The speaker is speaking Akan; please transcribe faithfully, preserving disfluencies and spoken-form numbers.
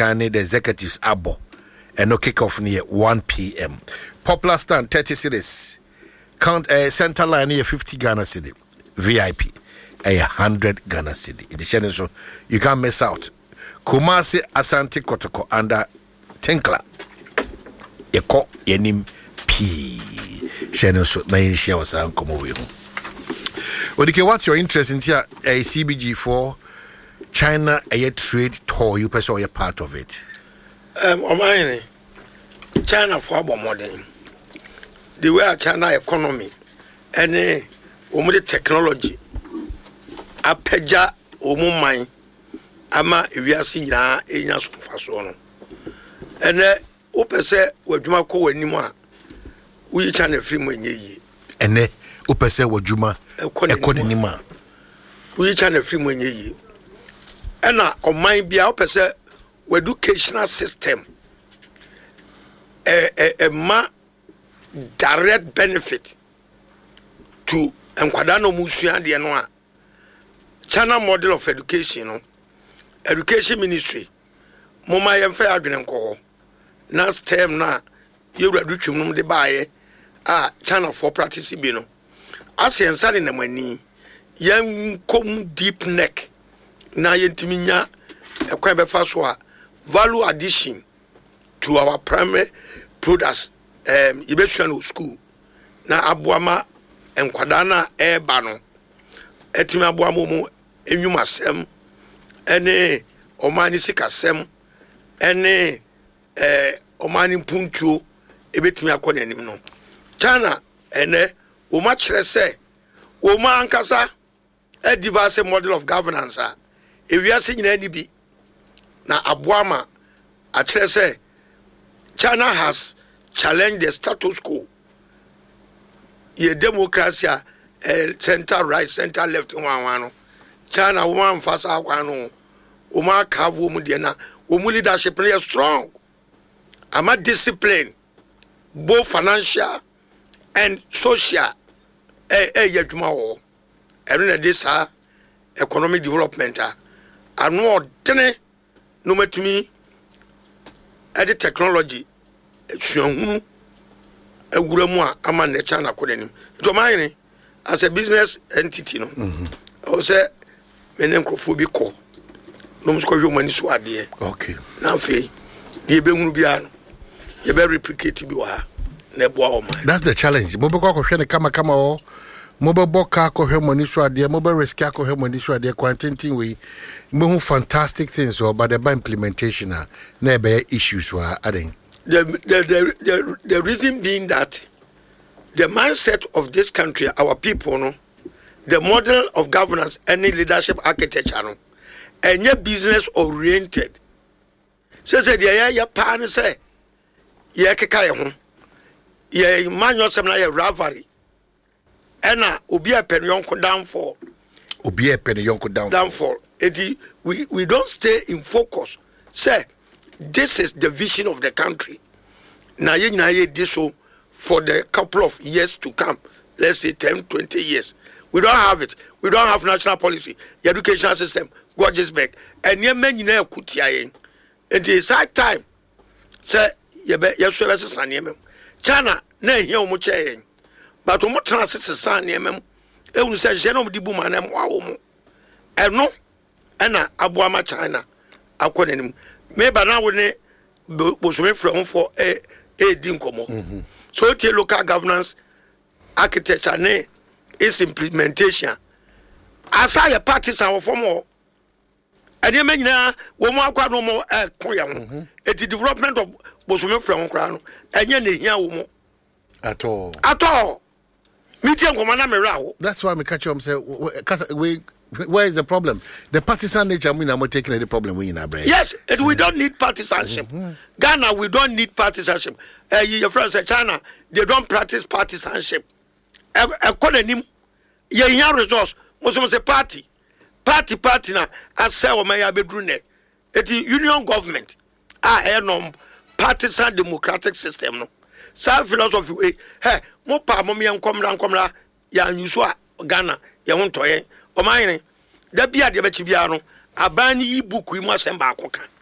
Kane, the executives abo. And no kick-off near one p.m. Popular stand, thirty cities. Count a uh, center line near fifty Ghana cedi. V I P, a one hundred Ghana cedi. The channel, so you can't miss out. Kumasi Asante Kotoko under Tinkla. Yeko yenim P. Channel, so my share was uncommon. Odike, what's your interest in here? A C B G for China, a trade tour, you person you're part of it. Um, Omani, China for modern. The way China economy, any umudi technology, a peja umu mine, ama iwiasi na enya sufasono. Ene upese wajuma ko wenimwa, uyi China free mwenye yi. Ene upese wajuma ekone nima. Uyi China free mwenye yi. Ena omine bia upese educational system a a, a ma direct benefit to enkwadano musua de no a China model of education no education ministry moma yemfa adwene nko na stem na yewradu twum de baaye a China for practice bi no asiensa ne namani yem kom deep neck na yentimi nya ekwa befa so a value addition to our primary products um ibesuano school na aboama enkwada na eba no etimi aboama mu enwumasem ene omani sikasem ene eh omani puntuo ebetimi akọ nanim no China ene o ma kire se o ma ankasa a diverse model of governance a ewiase nyina ni bi na aboama a kire se China has challenged the status quo. Ye democracy uh, center right, center left one one. China woman fast akwano. Woman have woman diana. Woman leadership is strong. Ama discipline, both financial and social. Eh eh yetuma wo. Every this uh, economic development ah. Ano tene no metumi edi technology suahunu aguramu a ama ne China kodanim to mine as a business entity no mhm o say menen krofo bi ko no msko hwe mani so ade okay na fe de be hunu bia no ye be replicate bi wa na ebo o man. That's the challenge. Mo be ko hwe ne kama kama o mo be boka ko hwe mani so ade mo be risk ko hwe mani so ade quantentin we mo hu fantastic things so but the implementation na be issues wa aden. The, the, the, the, the reason being that the mindset of this country, our people, no, the model of governance, any leadership architecture, no, and your business oriented. So, say, yeah, yeah, pan say, yeah, kekaya, yeah, man, you're some like a rivalry. And now, ubi a pen yonko downfall. Ubi a pen yonko downfall. Downfall. Edi, we, we don't stay in focus. Say, this is the vision of the country. Now, you know, this so for the couple of years to come, let's say ten, twenty years. We don't have it. We don't have national policy. The education system, gorgeous back. And you men, you know, Kutiaing. And the exact time, say, you bet your services on Yemen. China, nay, you much saying. But what transit is son Yemen, it will say, Genom de Buman and Wow. And no, and Abuama China, I couldn't him. Maybe now we was from for a a dinkomo. So it's local governance architecture ne its implementation. As I a parties are for more. And you mean now we more no more uh it's the development of Bosume from Crown and you here at all. At all. Meeting commander Merao. That's why I catch you say we where is the problem? The partisan nature, I mean, I'm not taking any problem with you, brain. Yes, and we don't need partisanship. Mm-hmm. Ghana, we don't need partisanship. Uh, your friends at China, they don't practice partisanship. According to him, you have resource. Most say party, party, party. Now, I say, "Oh my, I be doing it." It's the union government. I have no partisan democratic system. No, some philosophy. Way, hey, mo pa mo mi an come down, come down. Ya nyuswa Ghana, ya won't toy. O mine, there be a debate, Biano, a banny book we must send back.